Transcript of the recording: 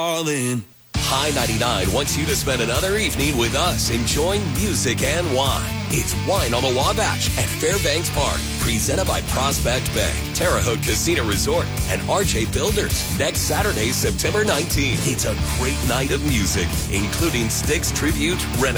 all in. High 99 wants you to spend another evening with us enjoying music and wine. It's Wine on the Wabash at Fairbanks Park, presented by Prospect Bank, Terre Haute Casino Resort, and RJ Builders. Next Saturday, September 19th. It's a great night of music, including Styx Tribute,